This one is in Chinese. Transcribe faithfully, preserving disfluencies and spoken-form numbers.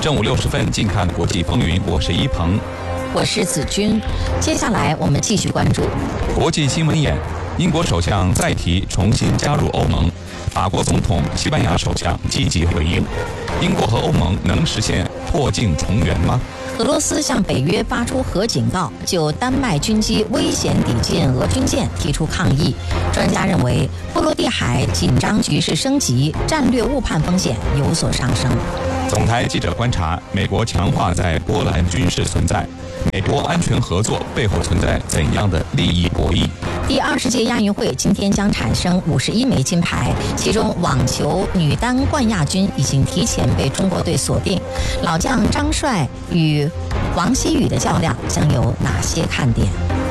正午六十分，近看国际风云，我是一鹏， 我是子君。接下来我们继续关注国际新闻眼。英国首相再提重新加入欧盟，法国总统、西班牙首相积极回应。英国和欧盟能实现破镜重圆吗？ 俄罗斯向北约发出核警告，就丹麦军机危险抵近俄军舰提出抗议。专家认为，波罗的海紧张局势升级，战略误判风险有所上升。 总台记者观察，美国强化在波兰军事存在，美国安全合作背后存在怎样的利益博弈？ 第二十届亚运会今天将产生五十一枚金牌，其中网球女单冠亚军已经提前被中国队锁定。老将张帅与王希雨的较量将有哪些看点？